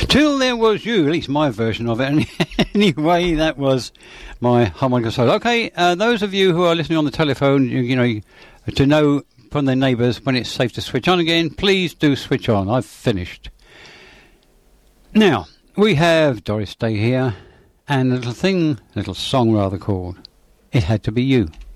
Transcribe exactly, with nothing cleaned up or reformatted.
Till There Was You, at least my version of it. Anyway, that was my harmonica solo. Okay, uh, those of you who are listening on the telephone, you, you know, to know from their neighbours when it's safe to switch on again, please do switch on. I've finished. Now, we have Doris Day here, and a little thing, a little song rather, called It Had to Be You.